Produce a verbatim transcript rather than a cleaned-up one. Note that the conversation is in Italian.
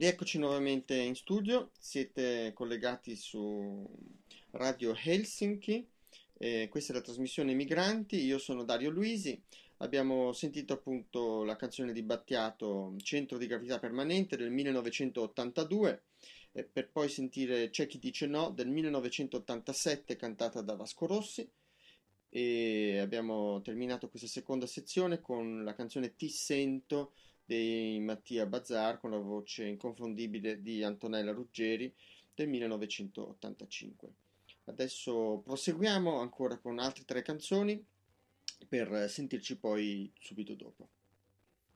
Rieccoci nuovamente in studio, siete collegati su Radio Helsinki, eh, questa è la trasmissione Migranti, io sono Dario Luisi, abbiamo sentito appunto la canzone di Battiato Centro di gravità permanente del millenovecentottantadue, eh, per poi sentire C'è chi dice no del millenovecentottantasette cantata da Vasco Rossi e abbiamo terminato questa seconda sezione con la canzone Ti sento di Mattia Bazzar con la voce inconfondibile di Antonella Ruggeri del millenovecentottantacinque. Adesso proseguiamo ancora con altre tre canzoni per sentirci poi subito dopo.